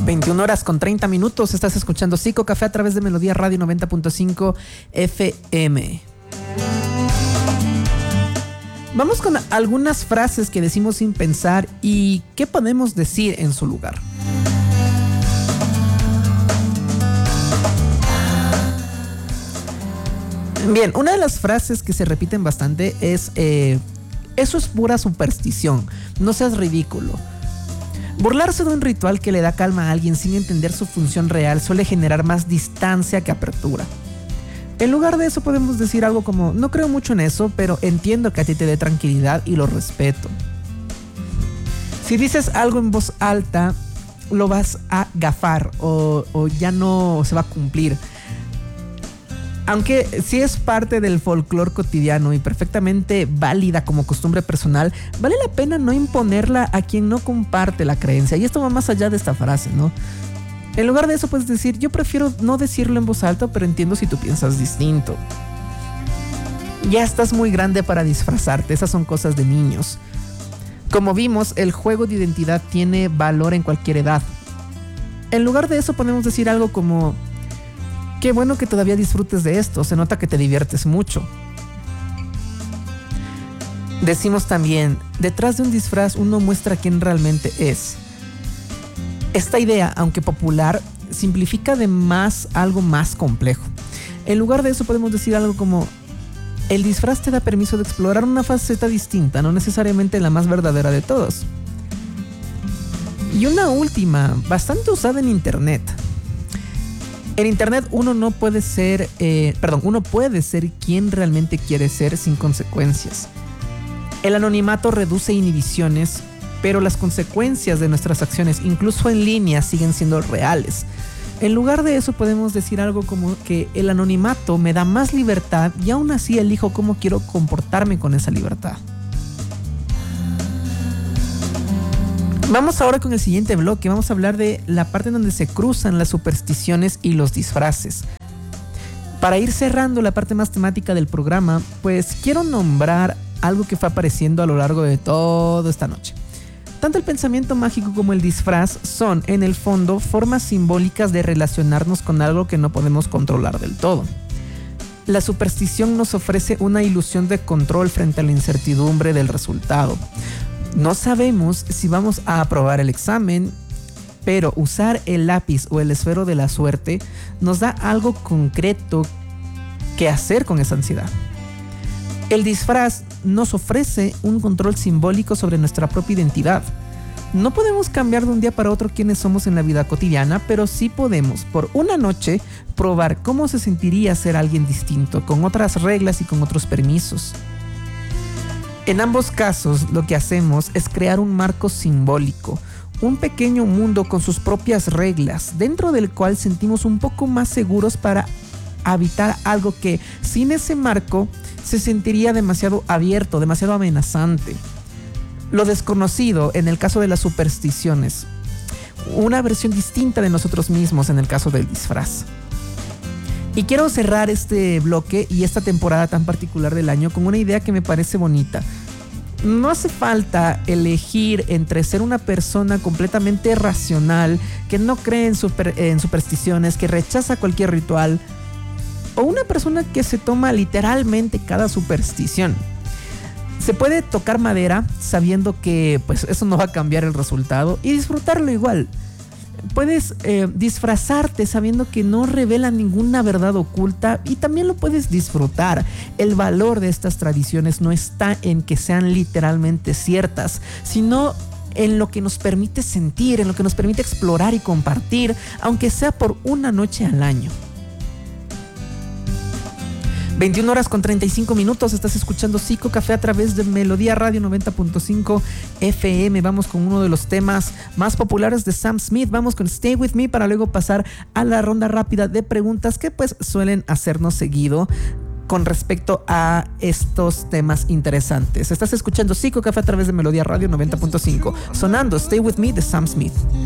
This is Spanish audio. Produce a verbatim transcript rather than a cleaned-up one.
veintiuna horas con treinta minutos. Estás escuchando Psico Café a través de Melodía Radio noventa punto cinco F M. Vamos con algunas frases que decimos sin pensar y qué podemos decir en su lugar. Bien, una de las frases que se repiten bastante es eh, eso es pura superstición, no seas ridículo. Burlarse de un ritual que le da calma a alguien sin entender su función real suele generar más distancia que apertura. En lugar de eso podemos decir algo como, no creo mucho en eso, pero entiendo que a ti te dé tranquilidad y lo respeto. Si dices algo en voz alta, lo vas a gafar o, o ya no se va a cumplir. Aunque sí es parte del folclore cotidiano y perfectamente válida como costumbre personal, vale la pena no imponerla a quien no comparte la creencia. Y esto va más allá de esta frase, ¿no? En lugar de eso puedes decir, yo prefiero no decirlo en voz alta, pero entiendo si tú piensas distinto. Ya estás muy grande para disfrazarte, esas son cosas de niños. Como vimos, el juego de identidad tiene valor en cualquier edad. En lugar de eso podemos decir algo como, qué bueno que todavía disfrutes de esto, se nota que te diviertes mucho. Decimos también, detrás de un disfraz uno muestra quién realmente es. Esta idea, aunque popular, simplifica de más algo más complejo. En lugar de eso podemos decir algo como, el disfraz te da permiso de explorar una faceta distinta, no necesariamente la más verdadera de todos. Y una última, bastante usada en internet. En internet uno no puede ser, eh, perdón, uno puede ser quien realmente quiere ser sin consecuencias. El anonimato reduce inhibiciones, pero las consecuencias de nuestras acciones, incluso en línea, siguen siendo reales. En lugar de eso podemos decir algo como que el anonimato me da más libertad y aún así elijo cómo quiero comportarme con esa libertad. Vamos ahora con el siguiente bloque. Vamos a hablar de la parte en donde se cruzan las supersticiones y los disfraces. Para ir cerrando la parte más temática del programa, pues quiero nombrar algo que fue apareciendo a lo largo de toda esta noche. Tanto el pensamiento mágico como el disfraz son, en el fondo, formas simbólicas de relacionarnos con algo que no podemos controlar del todo. La superstición nos ofrece una ilusión de control frente a la incertidumbre del resultado. No sabemos si vamos a aprobar el examen, pero usar el lápiz o el esfero de la suerte nos da algo concreto que hacer con esa ansiedad. El disfraz nos ofrece un control simbólico sobre nuestra propia identidad. No podemos cambiar de un día para otro quiénes somos en la vida cotidiana, pero sí podemos, por una noche, probar cómo se sentiría ser alguien distinto, con otras reglas y con otros permisos. En ambos casos, lo que hacemos es crear un marco simbólico, un pequeño mundo con sus propias reglas, dentro del cual sentimos un poco más seguros para habitar algo que, sin ese marco, se sentiría demasiado abierto, demasiado amenazante. Lo desconocido, en el caso de las supersticiones, una versión distinta de nosotros mismos en el caso del disfraz. Y quiero cerrar este bloque y esta temporada tan particular del año con una idea que me parece bonita. No hace falta elegir entre ser una persona completamente racional, que no cree en, super, en supersticiones, que rechaza cualquier ritual, o una persona que se toma literalmente cada superstición. Se puede tocar madera sabiendo que pues, eso no va a cambiar el resultado y disfrutarlo igual. Puedes eh, disfrazarte sabiendo que no revela ninguna verdad oculta y también lo puedes disfrutar. El valor de estas tradiciones no está en que sean literalmente ciertas, sino en lo que nos permite sentir, en lo que nos permite explorar y compartir, aunque sea por una noche al año. veintiuna horas con treinta y cinco minutos, estás escuchando Psico Café a través de Melodía Radio noventa punto cinco F M. Vamos con uno de los temas más populares de Sam Smith. Vamos con Stay With Me para luego pasar a la ronda rápida de preguntas que pues suelen hacernos seguido con respecto a estos temas interesantes. Estás escuchando Psico Café a través de Melodía Radio noventa punto cinco, sonando Stay With Me de Sam Smith.